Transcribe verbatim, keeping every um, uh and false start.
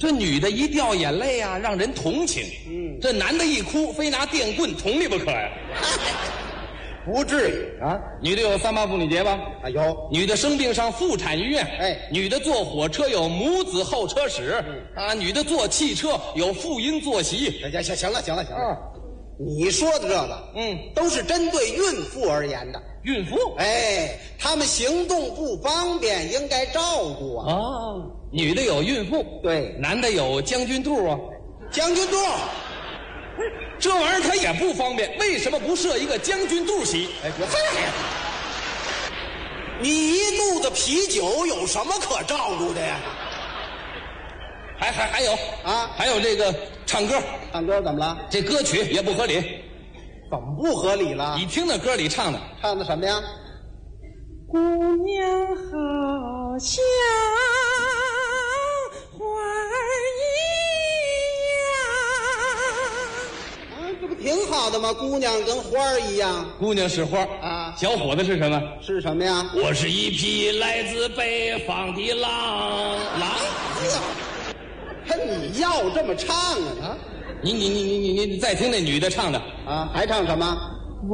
这女的一掉眼泪啊，让人同情。嗯，这男的一哭，非拿电棍捅你不可呀。 不至于啊！ 女的有三八妇女节吧？ 啊有。 女的生病上妇产医院， 哎， 女的坐火车有母子候车室，嗯、啊，女的坐汽车有妇婴坐席。 行行行了行了行了，嗯，你说的这个，嗯，都是针对孕妇而言的。 孕妇， 哎，她们行动不方便，应该照顾啊。 哦，女的有孕妇， 对， 男的有将军肚啊， 将军肚。 这玩意儿它也不方便，为什么不设一个将军肚席？ 哎，别废话！你一肚子啤酒有什么可照顾的呀？ 还还还有啊， 还有这个唱歌， 唱歌怎么了？ 这歌曲也不合理。 怎么不合理了？ 你听那歌里唱的， 唱的什么呀？ 姑娘好像花儿一样。 啊，这不挺好的吗？姑娘跟花儿一样。 姑娘是花啊， 小伙子是什么？ 是什么呀？ 我是一匹来自北方的狼。狼？ 他你要这么唱啊？啊， 你你你你你你再听那女的唱的啊，还唱什么？